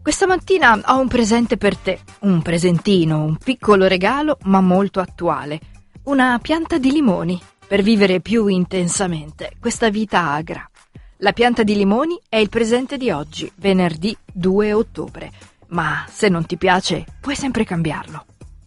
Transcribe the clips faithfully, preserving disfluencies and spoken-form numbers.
Questa mattina ho un presente per te, un presentino, un piccolo regalo ma molto attuale, una pianta di limoni per vivere più intensamente questa vita agra. La pianta di limoni è il presente di oggi, venerdì due ottobre, ma se non ti piace puoi sempre cambiarlo.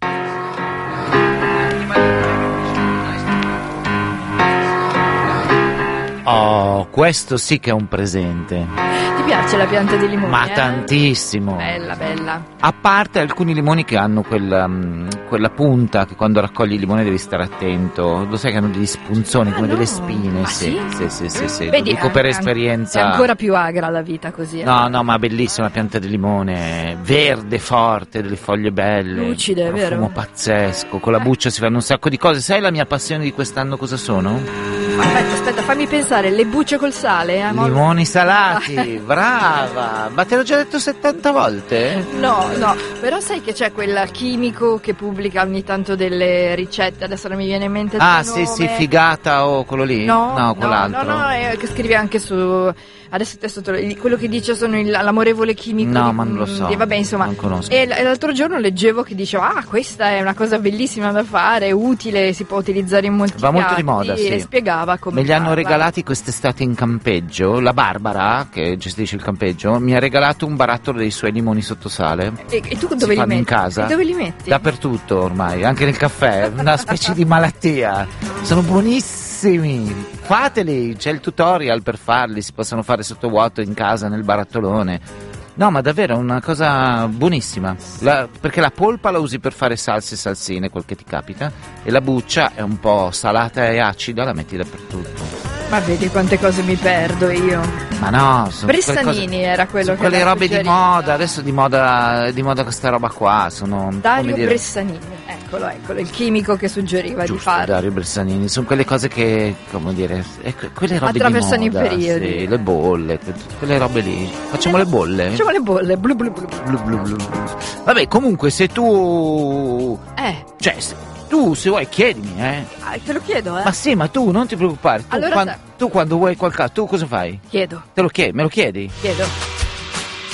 Oh, questo sì che è un presente. Ti piace la pianta di limoni? Ma eh? tantissimo. Bella, bella. A parte alcuni limoni che hanno quella, um, quella punta che quando raccogli il limone devi stare attento. Lo sai che hanno degli spunzoni, Ah, come no. delle spine. Ah, sì, sì? sì, sì, sì, sì. Vedi, Lo dico per è- esperienza. È ancora più agra la vita così. eh? No, no, ma bellissima pianta di limone, verde, forte, delle foglie belle, Lucide, profumo vero? pazzesco, con la buccia si fanno un sacco di cose. Sai la mia passione di quest'anno cosa sono? Aspetta, aspetta, fammi pensare, le bucce col sale? eh? Limoni salati, brava! Ma te l'ho già detto settanta volte? No, no, però sai che c'è quel chimico che pubblica ogni tanto delle ricette, adesso non mi viene in mente il Ah, suo sì, nome. sì, figata o quello lì? No, no, quell'altro. No, no, eh, che scrive anche su. Adesso testo quello che dice sono il- l'amorevole chimico. No, di- ma non lo so, di- vabbè, insomma. non conosco. E l- e l'altro giorno leggevo che diceva: ah, questa è una cosa bellissima da fare, utile, si può utilizzare in molti Va molto piatti. di moda, sì. E spiegava come. Me li hanno farla. regalati quest'estate in campeggio. La Barbara, che gestisce il campeggio, mi ha regalato un barattolo dei suoi limoni sottosale. E, e tu Si dove li fanno metti? in casa? E dove li metti? Dappertutto ormai, anche nel caffè, una specie di malattia. Sono buonissimi. Fateli, c'è il tutorial per farli, si possono fare sotto vuoto in casa, nel barattolone. No, ma davvero è una cosa buonissima. La- perché la polpa la usi per fare salse e salsine, quel che ti capita, e la buccia è un po' salata e acida, la metti dappertutto. Ma vedi quante cose mi perdo io. Ma no, sono quelle Bressanini cose- era quello sono che quelle aveva robe di suggerito. moda, adesso di moda, di moda questa roba qua, sono Dario come dire, Bressanini, eccolo, eccolo, il chimico che suggeriva di giusto, fare. Dario Bressanini, sono quelle cose che, come dire, eh, que- quelle robe di Attraversano i moda, periodi. sì, le bolle, que- quelle robe lì. Facciamo le bolle? Facciamo le bolle, blu blu blu. Blu, blu, blu, blu. Vabbè, comunque se tu, Eh, cioè, se- tu se vuoi chiedimi, eh. ah, te lo chiedo, eh. Ma sì, ma tu non ti preoccupare, tu, Allora quan- te- tu quando vuoi qualcosa, tu cosa fai? Chiedo, Te lo chiedi, me lo chiedi? chiedo.